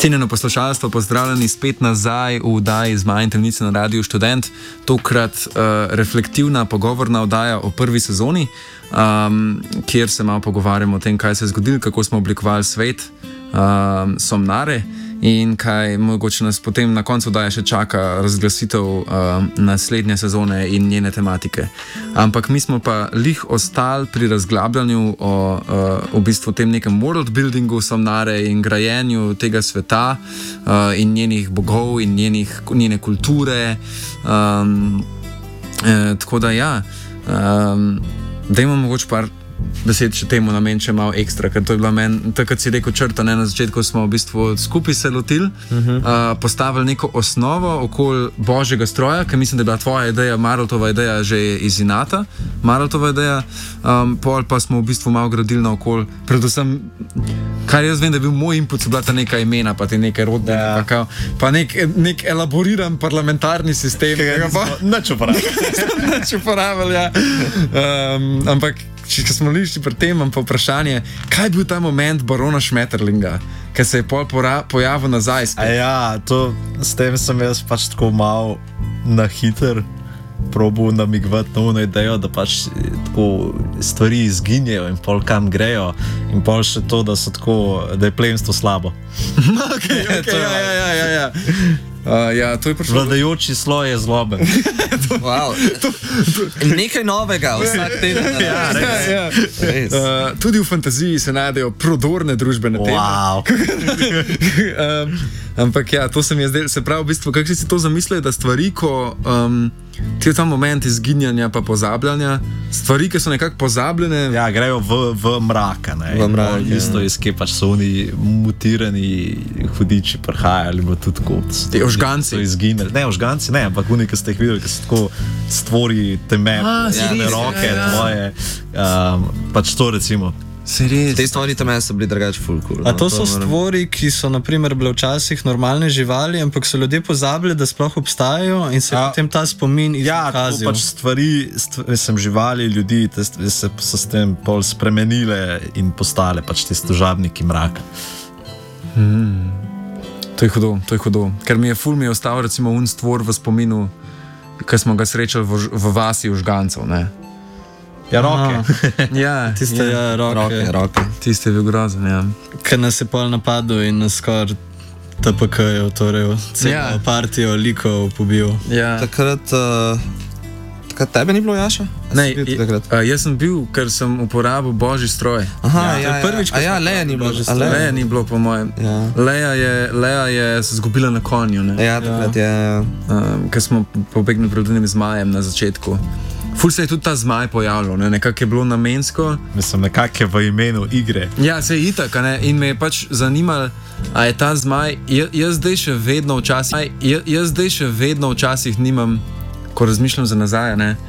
Cenjeno poslušalstvo, pozdravljeni spet nazaj v oddaji z Majem Temnice na Radiu Študent. Tokrat reflektivna pogovorna oddaja o prvi sezoni, kjer se malo pogovarjamo o tem, kaj se je zgodilo, kako smo oblikovali svet Somnare in kaj mogoče nas potem na koncu oddaje še čaka razglasitev naslednje sezone in njene tematike. Ampak mi smo pa lih ostali pri razglabljanju o v bistvu tem nekem world buildingu Somnare in grajenju tega sveta in njenih bogov in njene kulture. Tako da ja, dajmo mogoče par besed še temu namen, če malo ekstra, ker to je bila meni, takrat si rekel črta, ne, na začetku smo v bistvu skupaj se lotili, postavili neko osnovo okoli božjega stroja, ker mislim, da je bila tvoja ideja, Maraltova ideja že iz inata, Maraltova ideja, pol pa smo v bistvu malo gradili na okoli, predvsem, kar jaz vem, da je bil moj input, so bila ta neka imena, pa te neke rodne, pa nek elaboriran parlamentarni sistem, ki ga pa nič uporabljali, ja. Ampak če smo lišli pri tem, imam pa vprašanje, kaj je bil ta moment barona Schmetterlinga, ki se je pol pojavil nazaj? Ja, s tem sem jaz pač tako malo na hiter probal namigovati novno idejo, da pač tako stvari izginjajo in pol kam grejo in pol še to, da so tako, da je plemstvo slabo. Ja. Ja, to je prišlo. Vladajoči sloj je zloben. Wow. Nekaj novega vsak teden. Res. Tudi v fantaziji se najdejo prodorne družbene teme. Wow. Ampak ja, to se mi je zdelo, se pravi v bistvu, kako si to zamislil, da stvari, ko ti je ta moment izginjanja pa pozabljanja, stvari, ki so nekako pozabljene. Ja, grejo v mraka, ne. V mrak, isto iz kje pač so oni mutirani hudiči prihajali, bo tudi kot Ožganci. So izginili. Ne, ožganci ne, ampak oni, ki ste jih videli, ki so tako stvori teme, roke tvoje, pač to recimo. Te stvari tam so bili drugače ful cool. A to so stvori, ki so naprimer bile včasih normalne živali, ampak so ljudje pozabili, da sploh obstajajo in se potem ta spomin izkazil. Ja, to pač stvari živali, ljudi, so s tem pol spremenile in postale pač ti služabniki mraka. To je hudo. Ker mi je ostal recimo un stvor v spominu, ki smo ga srečali v vasi Užgancev, ne? Ja, roke. Ja, Tiste roke. Tiste je bil grozen, ja. Ker nas je pol napadel in nas skoraj TPK-jev, torej celo partijo likov pobil. Ja. Takrat tebe ni bilo, Jaša? Ne, jaz sem bil, ker sem uporabil božji stroj. Prvič, Leja ni bilo. Leja ni bilo, po mojem. Leja je se zgubila na konju, ne? Ja, takrat je. Ker smo pobegnili pred unim zmajem na začetku. Ful se je tudi ta zmaj pojavljal, ne? Nekako je bilo namensko. Mislim, nekako je v imenu igre. Ja, se je itak, ne? In me je pač zanimalo, a je ta zmaj, jaz zdaj še vedno včasih nimam, ko razmišljam za nazaj, ne?